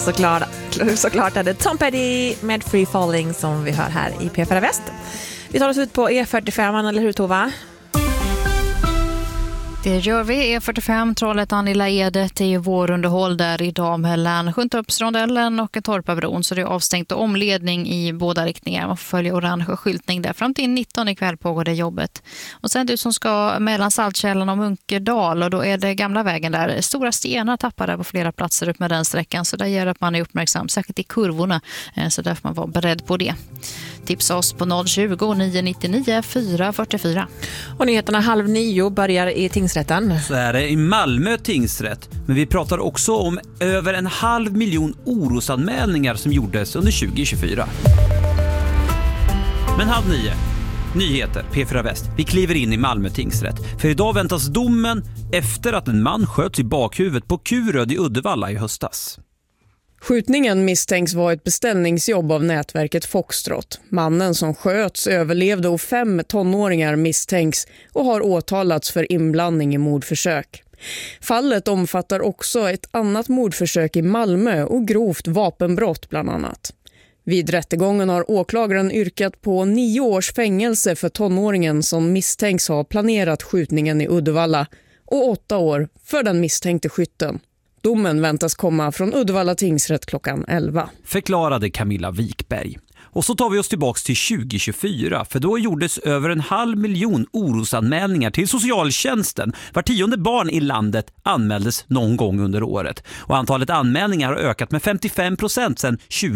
såklart är det Tom Petty med Free Falling som vi hör här i P4 Väst. Vi tar oss ut på E45, eller hur Tova? Det gör vi. E45 Trollhättan-Lilla Edet. Det är ju vårunderhåll där idag mellan Sjuntorpsrondellen och Torpabron, så det är avstängt och omledning i båda riktningar. Man får följa orange skyltning där. Fram till 19 ikväll pågår det jobbet. Och sen du som ska mellan Saltkällan och Munkedal, och då är det gamla vägen där. Stora stenar tappade på flera platser upp med den sträckan, så där gör att man är uppmärksam, särskilt i kurvorna, så där får man vara beredd på det. Tipsa oss på 020 999 444. Och nyheterna 8:30 börjar i tingsrätten. Så är det i Malmö tingsrätt. Men vi pratar också om över 500 000 orosanmälningar som gjordes under 2024. Men 8:30. Nyheter, P4 Väst. Vi kliver in i Malmö tingsrätt. För idag väntas domen efter att en man sköts i bakhuvudet på Kuröd i Uddevalla i höstas. Skjutningen misstänks vara ett beställningsjobb av nätverket Foxtrot. Mannen som sköts överlevde och 5 tonåringar misstänks och har åtalats för inblandning i mordförsök. Fallet omfattar också ett annat mordförsök i Malmö och grovt vapenbrott bland annat. Vid rättegången har åklagaren yrkat på 9 års fängelse för tonåringen som misstänks ha planerat skjutningen i Uddevalla och 8 år för den misstänkte skytten. Domen väntas komma från Uddevalla tingsrätt klockan 11. Förklarade Camilla Wikberg. Och så tar vi oss tillbaka till 2024, för då gjordes över 500 000 orosanmälningar till socialtjänsten. Var 10:e barn i landet anmäldes någon gång under året. Och antalet anmälningar har ökat med 55% sedan